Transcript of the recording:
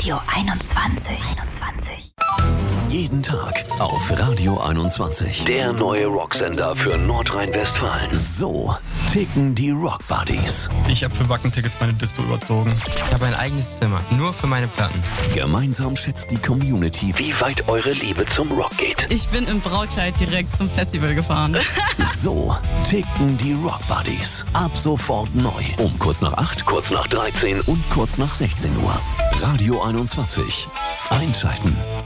Radio 21. Jeden Tag auf Radio 21. Der neue Rocksender für Nordrhein-Westfalen. So ticken die Rock Buddies. Ich habe für Wackentickets meine Dispo überzogen. Ich habe ein eigenes Zimmer, nur für meine Platten. Gemeinsam schätzt die Community, wie weit eure Liebe zum Rock geht. Ich bin im Brautkleid direkt zum Festival gefahren. So ticken die Rock Buddies. Ab sofort neu. Um kurz nach 8, kurz nach 13 und kurz nach 16 Uhr. Radio 21. Einschalten.